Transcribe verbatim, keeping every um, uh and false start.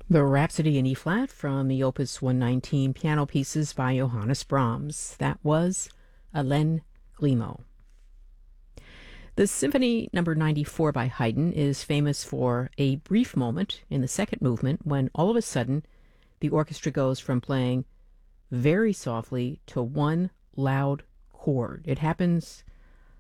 The Rhapsody in E-flat from the Opus one nineteen piano pieces by Johannes Brahms. That was Alain Grimaud. The Symphony Number ninety-four by Haydn is famous for a brief moment in the second movement when all of a sudden the orchestra goes from playing very softly to one loud chord. It happens